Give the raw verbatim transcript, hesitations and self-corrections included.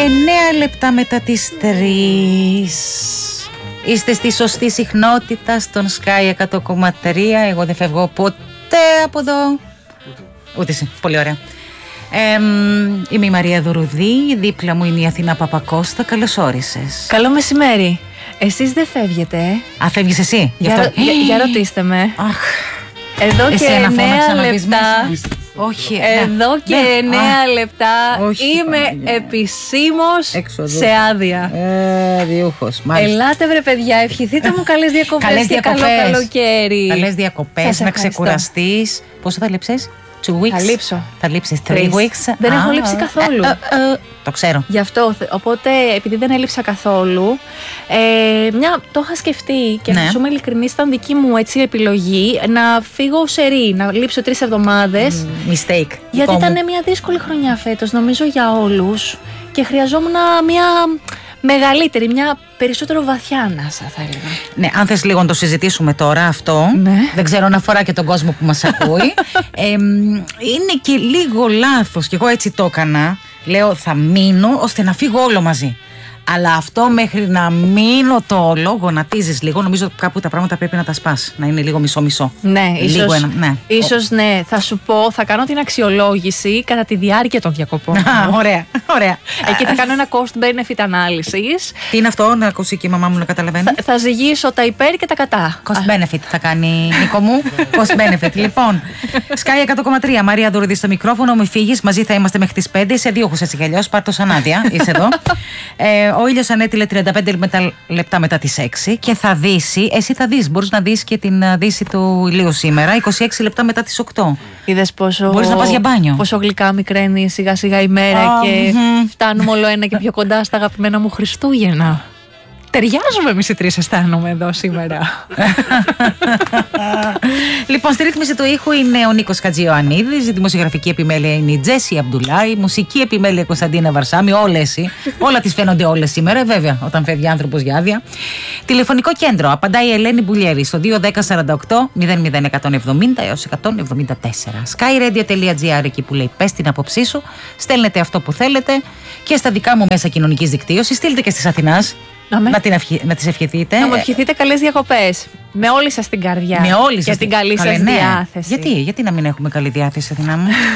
Εννέα λεπτά μετά τις τρεις. Είστε στη σωστή συχνότητα στον Sky εκατό κόμμα τρία. Εγώ δεν φεύγω ποτέ από εδώ. Ούτε εσύ. Πολύ ωραία. Ε, είμαι η Μαρία Δουρουδή. Δίπλα μου είναι η Αθηνά Παπακώστα. Καλώς όρισες. Καλό μεσημέρι. Εσείς δεν φεύγετε, ε? Α, φεύγεις εσύ? Για, αυτό... για, για ρωτήστε με. Αχ. Εδώ και εννέα λεπτά. Όχι. Εδώ και εννέα λεπτά όχι, είμαι επισήμως σε άδεια. Ε, διούχος, Ελάτε βρε παιδιά, ευχηθείτε μου καλές διακοπές. Καλές και καλό καλοκαίρι. Καλές διακοπές, να ξεκουραστείς. Πόσο θα λείψεις? Two weeks. Θα λείψω. Θα λείψεις three weeks. Δεν έχω λείψει καθόλου. Το ξέρω. Γι' αυτό, οπότε επειδή δεν έλειψα καθόλου, ε, μια, το είχα σκεφτεί και να σου είμαι ειλικρινής, ήταν δική μου έτσι επιλογή να φύγω σερί, να λείψω τρεις εβδομάδες. Mm, mistake. Γιατί ήταν μια δύσκολη χρονιά φέτος, νομίζω για όλους, και χρειαζόμουν μια μεγαλύτερη, μια περισσότερο βαθιά ανάσα, θα έλεγα. Ναι, αν θες λίγο να το συζητήσουμε τώρα αυτό, ναι. Δεν ξέρω αν αφορά και τον κόσμο που μας ακούει. ε, είναι και λίγο λάθος, και εγώ έτσι το έκανα. Λέω θα μείνω ώστε να φύγω όλο μαζί. Αλλά αυτό μέχρι να μείνω το όλο, γονατίζεις λίγο. Νομίζω κάπου τα πράγματα πρέπει να τα σπάς. Να είναι λίγο μισό-μισό. Ναι, ίσως, ένα, ναι. ίσως ναι. Θα σου πω, θα κάνω την αξιολόγηση κατά τη διάρκεια των διακοπών. Α, ωραία, ωραία. Εκεί θα κάνω ένα cost-benefit ανάλυσης. Τι είναι αυτό, να ακούσει και η μαμά μου να καταλαβαίνει. Θα, θα ζυγίσω τα υπέρ και τα κατά. Cost-benefit θα κάνει, Νίκο μου. Cost-benefit. Λοιπόν, Sky εκατό κόμμα τρία, Μαρία Δουρουδή στο μικρόφωνο. Μη φύγεις, μαζί θα είμαστε μέχρι τις πέντε. Σε δύο έτσι κι αλλιώς, πάρ' το σαν άδεια. Είσαι εδώ. ε, Ο ήλιος ανέτειλε τριάντα πέντε λεπτά μετά τις έξι και θα δύσει. Εσύ θα δεις, μπορείς να δεις και την δύση του ηλίου σήμερα, είκοσι έξι λεπτά μετά τις οκτώ. Είδες πόσο, μπορείς να πας για μπάνιο. Πόσο γλυκά μικραίνει σιγά σιγά η μέρα oh, και mm-hmm. φτάνουμε όλο ένα και πιο κοντά στα αγαπημένα μου Χριστούγεννα. Ταιριάζουμε εμείς οι τρεις, αισθάνομαι εδώ σήμερα. Λοιπόν, στη ρύθμιση του ήχου είναι ο Νίκος Χατζιωαννίδης, η δημοσιογραφική επιμέλεια είναι η Τζέσι Αμπντουλάη, η μουσική επιμέλεια Κωνσταντίνα Βαρσάμι, όλες, όλα τις φαίνονται όλες σήμερα, βέβαια, όταν φεύγει άνθρωπος για άδεια. Τηλεφωνικό κέντρο, απαντάει η Ελένη Μπουλιέρη στο δύο ένα μηδέν σαράντα οκτώ μηδέν μηδέν εκατόν εβδομήντα έως εκατόν εβδομήντα τέσσερα. skyradio τελεία gr, εκεί που λέει πες την άποψή σου, στέλνετε αυτό που θέλετε και στα δικά μου μέσα κοινωνικής δικτύωσης, στείλτε και στις Αθηνάς. Να, να, την ευχη... να τις ευχηθείτε. Να μου ευχηθείτε καλές διακοπές. Με όλη σας την καρδιά. Με όλη σας για την καλή σας ναι. διάθεση. Γιατί, γιατί να μην έχουμε καλή διάθεση, Αθηνά μου?